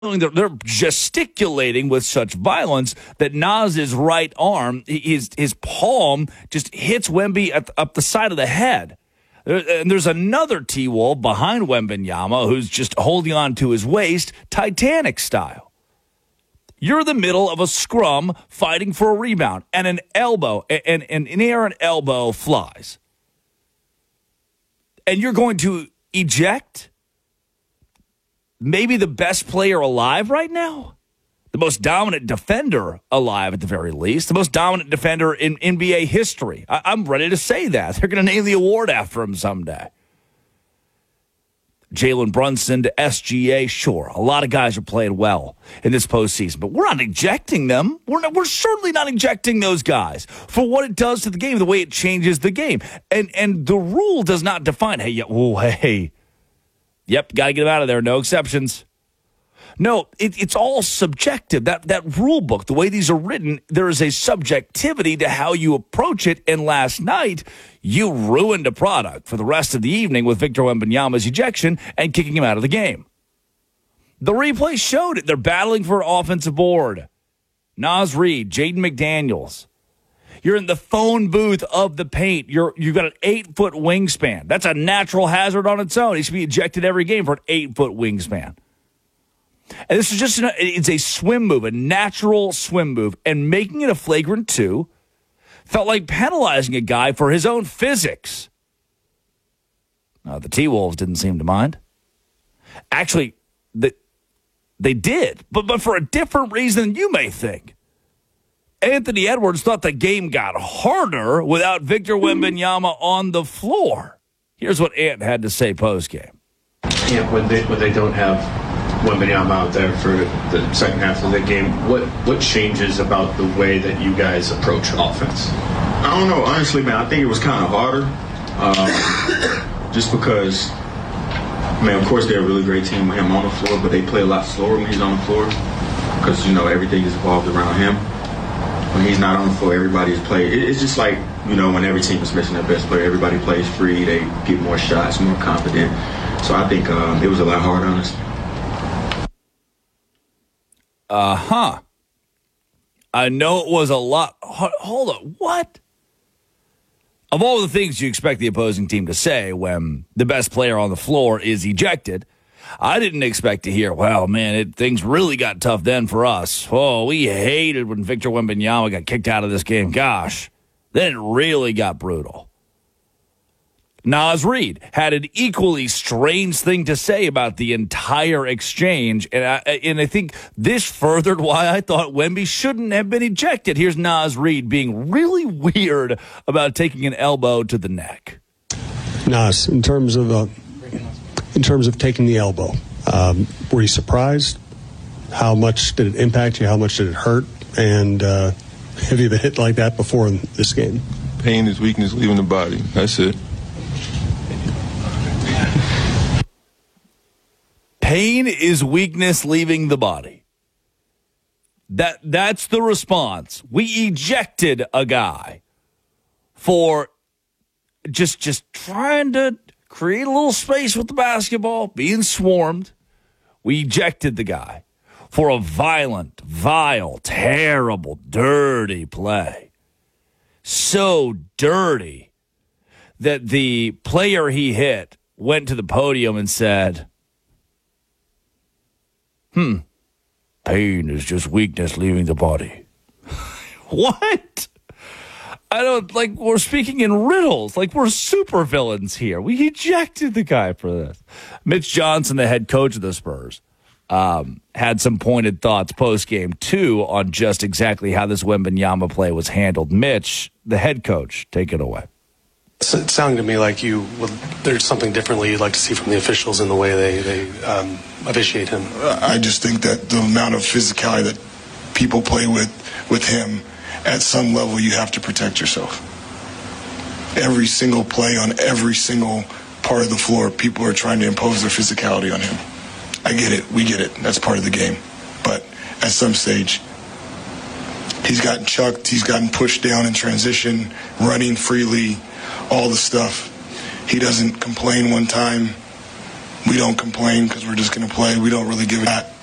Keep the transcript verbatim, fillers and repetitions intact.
They're, they're gesticulating with such violence that Nas's right arm, his his palm, just hits Wemby at, up the side of the head. And there's another T-Wolf behind Wembanyama who's just holding on to his waist, Titanic style. You're in the middle of a scrum fighting for a rebound, and an elbow, and, and an errant elbow flies. And you're going to eject maybe the best player alive right now? The most dominant defender alive at the very least. The most dominant defender in N B A history. I- I'm ready to say that. They're going to name the award after him someday. Jalen Brunson to S G A, sure. A lot of guys are playing well in this postseason, but we're not ejecting them. We're not, we're certainly not ejecting those guys for what it does to the game, the way it changes the game. And and the rule does not define, hey, yeah, oh, hey, yep, got to get them out of there. No exceptions. No, it, it's all subjective. That that rule book, the way these are written, there is a subjectivity to how you approach it. And last night, you ruined a product for the rest of the evening with Victor Wembanyama's ejection and kicking him out of the game. The replay showed it. They're battling for an offensive board. Naz Reid, Jaden McDaniels. You're in the phone booth of the paint. You're, you've got an eight-foot wingspan. That's a natural hazard on its own. He should be ejected every game for an eight-foot wingspan. And this is just, an, it's a swim move, a natural swim move. And making it a flagrant two felt like penalizing a guy for his own physics. Now, the T-Wolves didn't seem to mind. Actually, the, they did, but, but for a different reason than you may think. Anthony Edwards thought the game got harder without Victor Wembanyama on the floor. Here's what Ant had to say post-game. Yeah, when they, when they don't have Wembanyama out there for the second half of the game, what what changes about the way that you guys approach offense? I don't know, honestly, man. I think it was kind of harder, um, just because, man, of course they're a really great team with him on the floor, but they play a lot slower when he's on the floor because, you know, everything is involved around him. When he's not on the floor, everybody's play. It's just like, you know, when every team is missing their best player, everybody plays free, they get more shots, more confident. So I think um, it was a lot harder, honestly. Uh-huh. I know it was a lot. Hold on. What? Of all the things you expect the opposing team to say when the best player on the floor is ejected, I didn't expect to hear, well, man, it, things really got tough then for us. Oh, we hated when Victor Wembanyama got kicked out of this game. Gosh, then it really got brutal. Naz Reid had an equally strange thing to say about the entire exchange, and I, and I think this furthered why I thought Wemby shouldn't have been ejected. Here's Naz Reid being really weird about taking an elbow to the neck. Naz, in terms of uh, in terms of taking the elbow, um, were you surprised? How much did it impact you? How much did it hurt? And uh, have you been hit like that before in this game? Pain is weakness leaving the body. That's it. Pain is weakness leaving the body. That that's the response. We ejected a guy for just just trying to create a little space with the basketball, being swarmed. We ejected the guy for a violent, vile, terrible, dirty play. So dirty that the player he hit went to the podium and said, Hmm. Pain is just weakness leaving the body. What? I don't, like, we're speaking in riddles. Like, we're supervillains here. We ejected the guy for this. Mitch Johnson, the head coach of the Spurs, um, had some pointed thoughts post-game, too, on just exactly how this Wembanyama play was handled. Mitch, the head coach, take it away. It sounded to me like you would, there's something differently you'd like to see from the officials in the way they, they um, officiate him. I just think that the amount of physicality that people play with with him, at some level you have to protect yourself. Every single play on every single part of the floor, people are trying to impose their physicality on him. I get it. We get it. That's part of the game. But at some stage, he's gotten chucked. He's gotten pushed down in transition, running freely, all the stuff. He doesn't complain one time. We don't complain because we're just going to play. We don't really give it that.